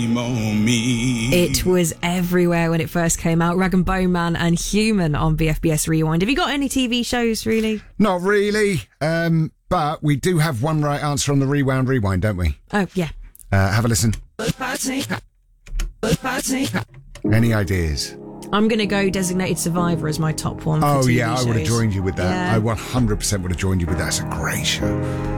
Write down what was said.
On me. It was everywhere when it first came out. Rag and Bone Man and Human on BFBS Rewind. Have you got any TV shows, really? Not really, but we do have one right answer on the Rewind, don't we? Oh, yeah. Have a listen. Any ideas? I'm going to go Designated Survivor as my top one for TV I would have shows. joined you with that. Yeah. I 100% would have joined you with that. It's a great show.